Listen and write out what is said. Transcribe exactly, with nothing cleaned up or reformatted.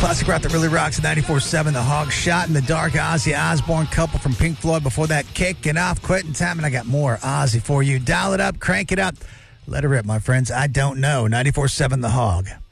Classic rock that really rocks at ninety-four seven. The Hog Shot in the Dark. Ozzy Osbourne couple from Pink Floyd. Before that, Kicking Off, Quitting Time. And I got more Ozzy for you. Dial it up, crank it up. Let it rip, my friends. I don't know. ninety-four seven The Hog.